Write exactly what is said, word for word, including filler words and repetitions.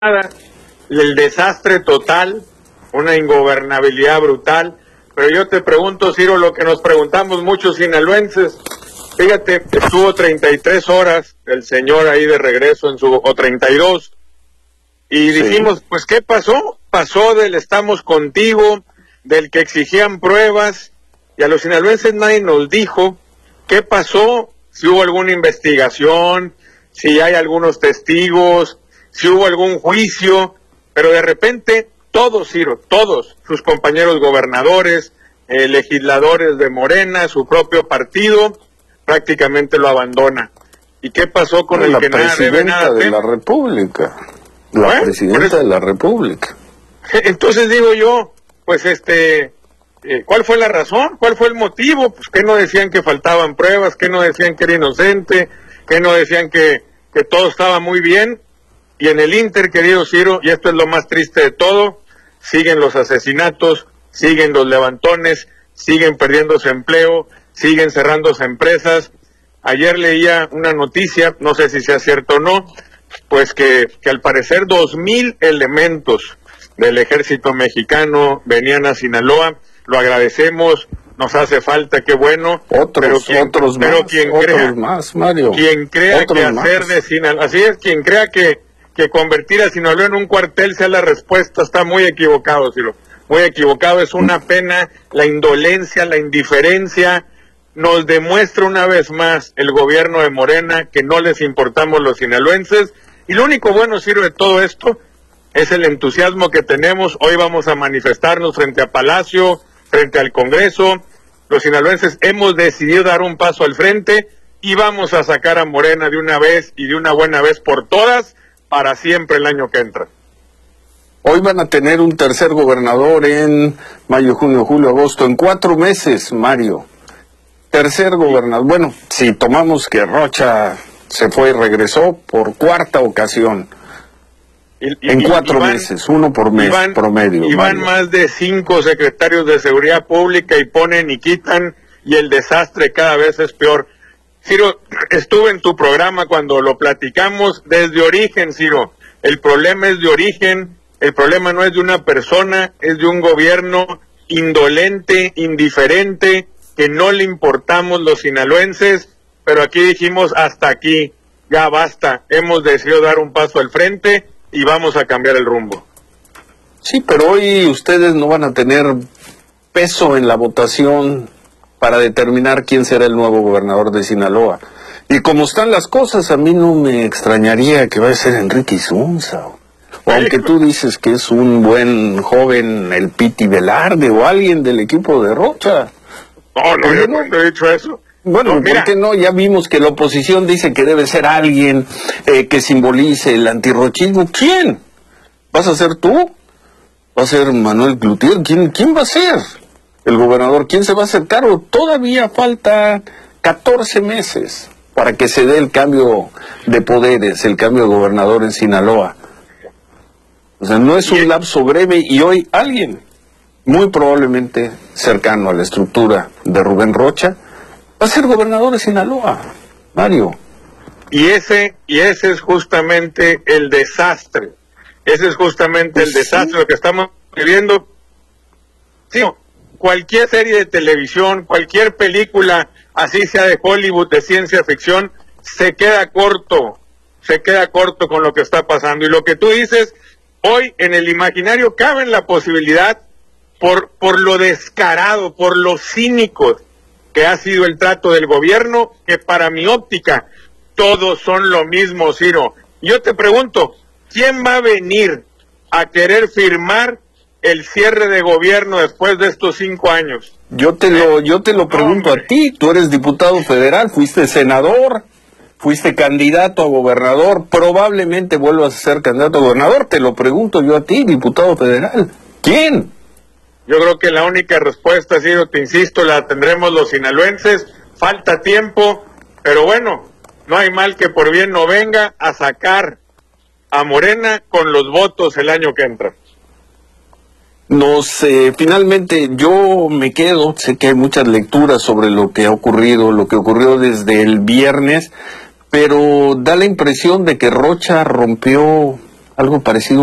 el desastre total, una ingobernabilidad brutal. Pero yo te pregunto, Ciro, lo que nos preguntamos muchos sinaloenses. Fíjate, estuvo treinta y tres horas el señor ahí de regreso en su, o treinta y dos, y sí. Dijimos, pues ¿qué pasó? Pasó del estamos contigo, del que exigían pruebas, y a los sinaloenses nadie nos dijo qué pasó, si hubo alguna investigación, si hay algunos testigos, si hubo algún juicio, pero de repente todos, Ciro, todos sus compañeros gobernadores, eh, legisladores de Morena, su propio partido, prácticamente lo abandona. ¿Y qué pasó con el la que nada debe, nada de teme? la República, la ¿Eh? presidenta de la República. Entonces digo yo, pues este, eh, ¿cuál fue la razón? ¿Cuál fue el motivo? Pues que no decían que faltaban pruebas, que no decían que era inocente, que no decían que, que todo estaba muy bien. Y en el Inter, querido Ciro, y esto es lo más triste de todo, siguen los asesinatos, siguen los levantones, siguen perdiéndose empleo, siguen cerrándose empresas. Ayer leía una noticia, no sé si sea cierto o no, pues que, que al parecer dos mil elementos del ejército mexicano venían a Sinaloa. Lo agradecemos, nos hace falta, qué bueno. Otros, pero quien, otros pero más, quien otros crea, más, Mario. Quien crea otros que hacer más. de Sinaloa, así es, quien crea que, que convertir a Sinaloa en un cuartel sea la respuesta, está muy equivocado, Ciro. Muy equivocado, es una pena, la indolencia, la indiferencia, nos demuestra una vez más el gobierno de Morena que no les importamos los sinaloenses, y lo único bueno, Ciro, de todo esto es el entusiasmo que tenemos. Hoy vamos a manifestarnos frente a Palacio, frente al Congreso. Los sinaloenses hemos decidido dar un paso al frente y vamos a sacar a Morena de una vez y de una buena vez por todas, para siempre el año que entra. Hoy van a tener un tercer gobernador en mayo, junio, julio, agosto, en cuatro meses, Mario. Tercer gobernador. Bueno, si tomamos que Rocha se fue y regresó por cuarta ocasión. Y, y, en cuatro y van, meses, uno por mes, van, promedio. Y van más de cinco secretarios de seguridad pública y ponen y quitan, y el desastre cada vez es peor. Ciro, estuve en tu programa cuando lo platicamos desde origen, Ciro. El problema es de origen, el problema no es de una persona, es de un gobierno indolente, indiferente, que no le importamos los sinaloenses, pero aquí dijimos hasta aquí, ya basta, hemos decidido dar un paso al frente y vamos a cambiar el rumbo. Sí, pero hoy ustedes no van a tener peso en la votación para determinar quién será el nuevo gobernador de Sinaloa. Y como están las cosas, a mí no me extrañaría que vaya a ser Enrique Isunza. O, o aunque tú dices que es un buen joven, el Piti Velarde o alguien del equipo de Rocha. No, no, yo no he dicho eso. Bueno, no, ¿por qué no? Ya vimos que la oposición dice que debe ser alguien eh, que simbolice el antirrochismo. ¿Quién? ¿Vas a ser tú? ¿Va a ser Manuel Cloutier? ¿Quién, quién va a ser el gobernador? ¿Quién se va a hacer cargo? Todavía falta catorce meses para que se dé el cambio de poderes, el cambio de gobernador en Sinaloa. O sea, no es un lapso breve, y hoy alguien muy probablemente cercano a la estructura de Rubén Rocha va a ser gobernador de Sinaloa, Mario. Y ese, y ese es justamente el desastre. Ese es justamente pues el desastre, sí. Lo que estamos viviendo. Sí, cualquier serie de televisión, cualquier película, así sea de Hollywood, de ciencia ficción, se queda corto, se queda corto con lo que está pasando. Y lo que tú dices, hoy en el imaginario cabe la posibilidad, por, por lo descarado, por lo cínico que ha sido el trato del gobierno, que para mi óptica todos son lo mismo, Ciro. Yo te pregunto, ¿quién va a venir a querer firmar el cierre de gobierno después de estos cinco años? Yo te lo, yo te lo pregunto Hombre. a ti, tú eres diputado federal, fuiste senador, fuiste candidato a gobernador, probablemente vuelvas a ser candidato a gobernador, te lo pregunto yo a ti, diputado federal. ¿Quién? Yo creo que la única respuesta, Ciro, te insisto, la tendremos los sinaloenses. Falta tiempo, pero bueno, no hay mal que por bien no venga, a sacar a Morena con los votos el año que entra. No sé, finalmente yo me quedo, sé que hay muchas lecturas sobre lo que ha ocurrido, lo que ocurrió desde el viernes, pero da la impresión de que Rocha rompió algo parecido